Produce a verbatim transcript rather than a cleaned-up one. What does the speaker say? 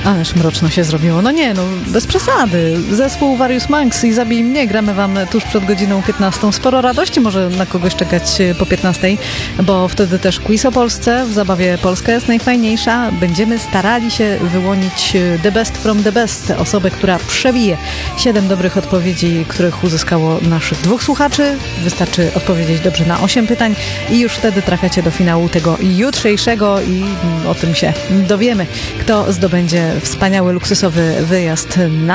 Ależ mroczno się zrobiło. No nie, no bez przesady. Zespół Various Monks i Zabij mnie gramy wam tuż przed godziną piętnastą. Sporo radości może na kogoś czekać po piętnastej, bo wtedy też quiz o Polsce. W zabawie Polska jest najfajniejsza. Będziemy starali się wyłonić the best from the best. Osobę, która przebije siedem dobrych odpowiedzi, których uzyskało naszych dwóch słuchaczy. Wystarczy odpowiedzieć dobrze na osiem pytań i już wtedy trafiacie do finału tego jutrzejszego i o tym się dowiemy, kto zdobędzie wspaniały, luksusowy wyjazd na